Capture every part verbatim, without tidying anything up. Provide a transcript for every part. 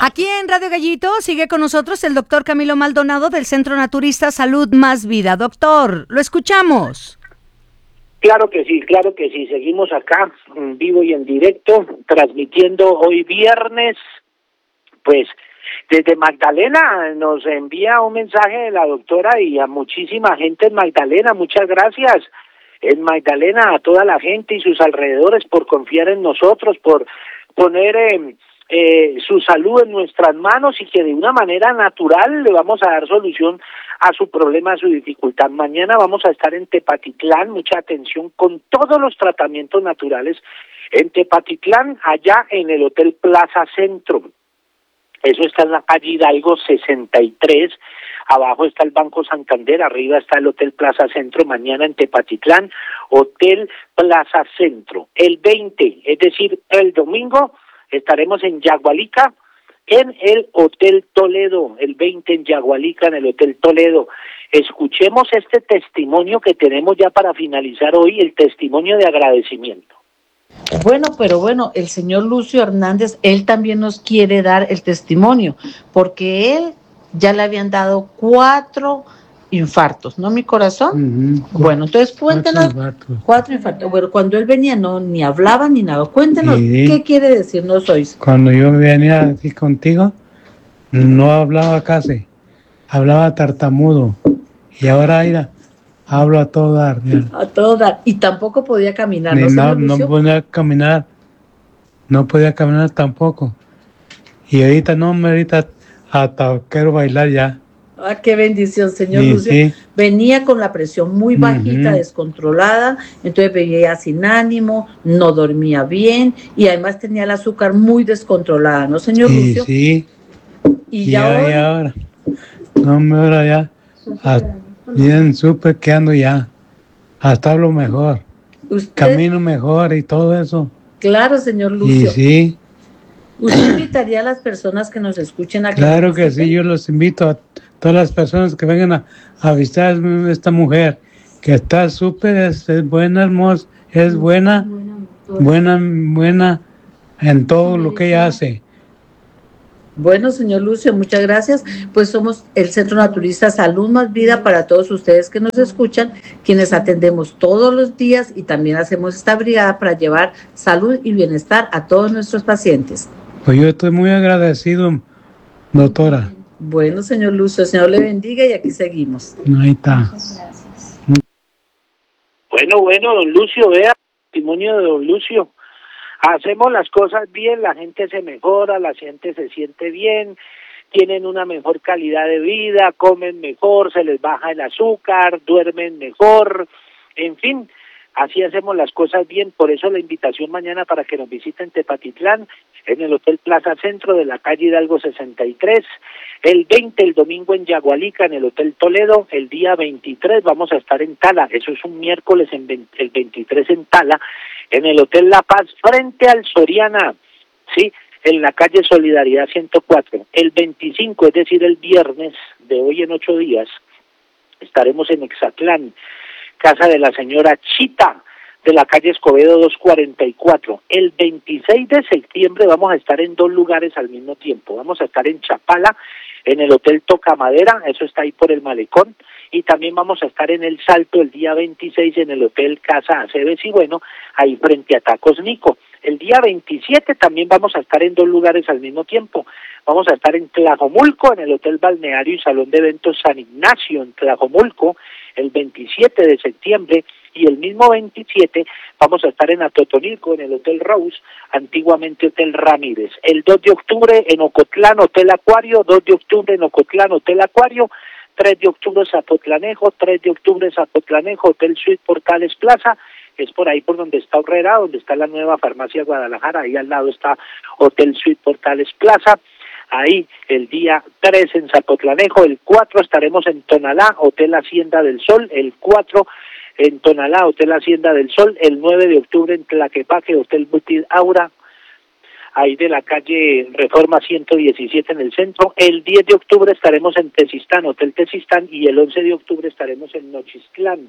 Aquí en Radio Gallito sigue con nosotros el doctor Camilo Maldonado del Centro Naturista Salud Más Vida. Doctor, lo escuchamos. Claro que sí, claro que sí. Seguimos acá en vivo y en directo, transmitiendo hoy viernes. Pues desde Magdalena nos envía un mensaje de la doctora y a muchísima gente en Magdalena. Muchas gracias en Magdalena, a toda la gente y sus alrededores por confiar en nosotros, por poner eh, eh, su salud en nuestras manos y que de una manera natural le vamos a dar solución a su problema, a su dificultad. Mañana vamos a estar en Tepatitlán, mucha atención con todos los tratamientos naturales en Tepatitlán, allá en el Hotel Plaza Centro. Eso está en la calle Hidalgo sesenta y tres, abajo está el Banco Santander, arriba está el Hotel Plaza Centro, mañana en Tepatitlán, Hotel Plaza Centro. El veinte, es decir, el domingo, estaremos en Yagualica, en el Hotel Toledo, el veinte en Yagualica, en el Hotel Toledo. Escuchemos este testimonio que tenemos ya para finalizar hoy, el testimonio de agradecimiento. Bueno, pero bueno, el señor Lucio Hernández, él también nos quiere dar el testimonio, porque él ya le habían dado cuatro infartos, ¿no, mi corazón? Uh-huh. Bueno, entonces cuéntenos, cuatro infartos. cuatro infartos. Bueno, cuando él venía no ni hablaba ni nada. Cuéntenos, sí. ¿Qué quiere decirnos hoy? Cuando yo venía aquí contigo, no hablaba casi, hablaba tartamudo, y ahora mira, hablo a todo dar. Mira. A todo dar. Y tampoco podía caminar, Ni ¿no, no, no podía caminar. No podía caminar tampoco. Y ahorita no, ahorita hasta quiero bailar ya. Ah, qué bendición, señor sí, Lucio. Sí. Venía con la presión muy bajita, uh-huh. descontrolada, entonces veía sin ánimo, no dormía bien y además tenía el azúcar muy descontrolada, ¿no, señor sí, Lucio? Sí, y, y ya, ya hoy... ahora, no me ahora ya, hasta, bien súper que ando ya, hasta hablo mejor, ¿Usted? Camino mejor y todo eso. Claro, señor Lucio. Y sí. ¿Usted invitaría a las personas que nos escuchen a que Claro que sí, yo los invito a todas las personas que vengan a, a visitar a esta mujer, que está súper, es, es buena, hermosa, es buena, buena, buena en todo lo que ella hace. Bueno, señor Lucio, muchas gracias. Pues somos el Centro Naturista Salud Más Vida para todos ustedes que nos escuchan, quienes atendemos todos los días y también hacemos esta brigada para llevar salud y bienestar a todos nuestros pacientes. Pues yo estoy muy agradecido, doctora. Bueno, señor Lucio, el Señor le bendiga y aquí seguimos. Ahí está. Bueno, bueno, don Lucio, vea, testimonio de don Lucio. Hacemos las cosas bien, la gente se mejora, la gente se siente bien, tienen una mejor calidad de vida, comen mejor, se les baja el azúcar, duermen mejor, en fin. Así hacemos las cosas bien, por eso la invitación mañana para que nos visiten Tepatitlán, en el Hotel Plaza Centro de la calle Hidalgo sesenta y tres, el veinte, el domingo en Yagualica, en el Hotel Toledo, el día veintitrés vamos a estar en Tala, eso es un miércoles, en veinte, el veintitrés en Tala, en el Hotel La Paz, frente al Soriana, sí, en la calle Solidaridad ciento cuatro, el veinticinco, es decir, el viernes de hoy en ocho días, estaremos en Exatlán, casa de la señora Chita, de la calle Escobedo doscientos cuarenta y cuatro. El veintiséis de septiembre vamos a estar en dos lugares al mismo tiempo. Vamos a estar en Chapala, en el Hotel Tocamadera, eso está ahí por el Malecón, y también vamos a estar en El Salto el día veintiséis en el Hotel Casa Aceves y bueno, ahí frente a Tacos Nico. El día veintisiete también vamos a estar en dos lugares al mismo tiempo. Vamos a estar en Tlajomulco, en el Hotel Balneario y Salón de Eventos San Ignacio, en Tlajomulco, el veintisiete de septiembre, y el mismo veintisiete vamos a estar en Atotonilco, en el Hotel Rose, antiguamente Hotel Ramírez. El dos de octubre en Ocotlán, Hotel Acuario, dos de octubre en Ocotlán, Hotel Acuario, tres de octubre Zapotlanejo, tres de octubre Zapotlanejo, Hotel Suite Portales Plaza, es por ahí por donde está Herrera, donde está la nueva farmacia Guadalajara, ahí al lado está Hotel Suite Portales Plaza. Ahí el día tres en Zapotlanejo, el cuatro estaremos en Tonalá, Hotel Hacienda del Sol, el cuatro en Tonalá, Hotel Hacienda del Sol, el nueve de octubre en Tlaquepaque, Hotel Butit Aura, ahí de la calle Reforma ciento diecisiete en el centro, el diez de octubre estaremos en Tezistán, Hotel Tezistán, y el once de octubre estaremos en Nochistlán,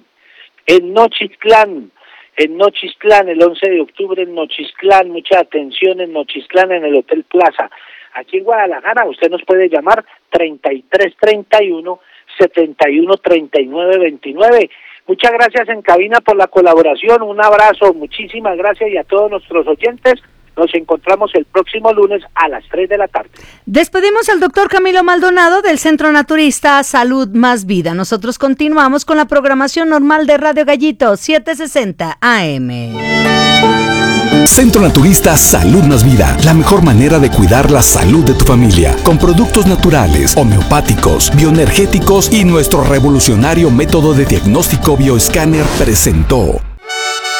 en Nochistlán, en Nochistlán, el once de octubre en Nochistlán, mucha atención en Nochistlán, en el Hotel Plaza. Aquí en Guadalajara usted nos puede llamar treinta y tres treinta y uno, setenta y uno treinta y nueve veintinueve. Muchas gracias en cabina por la colaboración, un abrazo, muchísimas gracias y a todos nuestros oyentes. Nos encontramos el próximo lunes a las tres de la tarde. Despedimos al doctor Camilo Maldonado del Centro Naturista Salud Más Vida. Nosotros continuamos con la programación normal de Radio Gallito, setecientos sesenta A M. Centro Naturista Salud Más Vida, la mejor manera de cuidar la salud de tu familia, con productos naturales, homeopáticos, bioenergéticos y nuestro revolucionario método de diagnóstico bioescáner presentó